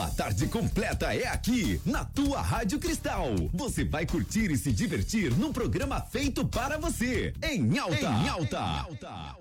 A tarde completa é aqui, na tua Rádio Cristal. Você vai curtir e se divertir num programa feito para você. Em alta. Em alta. Em alta.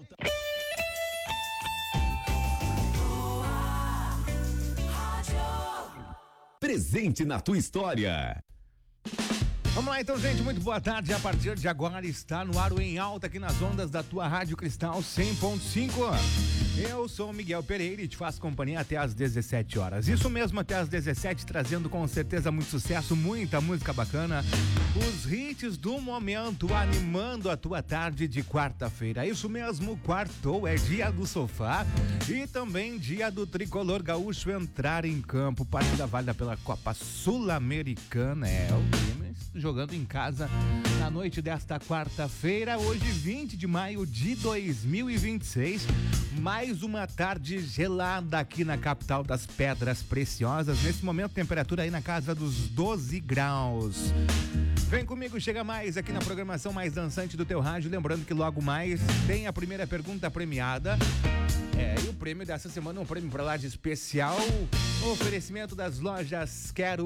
Presente na tua história. Vamos lá então, gente, muito boa tarde. A partir de agora está no ar o Em Alta aqui nas ondas da tua Rádio Cristal 100.5. Eu sou o Miguel Pereira e te faço companhia até às 17 horas. Isso mesmo, até às 17, trazendo com certeza muito sucesso, muita música bacana, os hits do momento, animando a tua tarde de quarta-feira. Isso mesmo, quartou, é dia do sofá e também dia do tricolor gaúcho entrar em campo. Partida válida pela Copa Sul-Americana, o time jogando em casa na noite desta quarta-feira, hoje 20 de maio de 2026. Mais uma tarde gelada aqui na capital das Pedras Preciosas. Nesse momento, temperatura aí na casa dos 12 graus. Vem comigo, chega mais aqui na programação mais dançante do teu rádio. Lembrando que logo mais tem a primeira pergunta premiada. E o prêmio dessa semana é um prêmio pra lá de especial. Oferecimento das lojas Quero.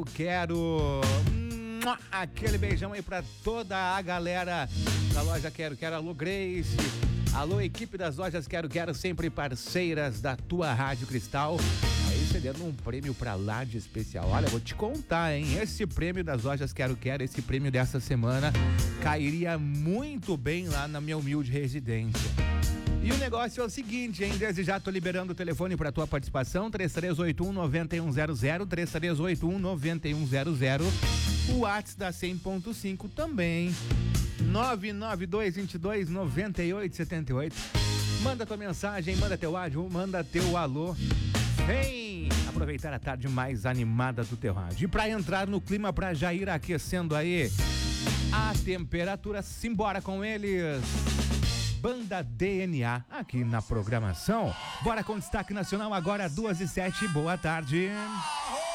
Aquele beijão aí pra toda a galera da loja Quero. Alô, Grace. Alô, equipe das lojas Quero, sempre parceiras da tua Rádio Cristal. Aí cedendo um prêmio pra lá de especial. Olha, vou te contar, hein? Esse prêmio das lojas Quero, esse prêmio dessa semana cairia muito bem lá na minha humilde residência. E o negócio é o seguinte, hein? Desde já tô liberando o telefone para tua participação, 3381-9100, 3381-9100. O WhatsApp da 100.5 também, 992229878. Manda tua mensagem, manda teu áudio, manda teu alô. Vem aproveitar a tarde mais animada do teu rádio. E pra entrar no clima, pra já ir aquecendo aí a temperatura, simbora com eles. Banda DNA, aqui na programação. Bora com destaque nacional agora, 2h07, boa tarde.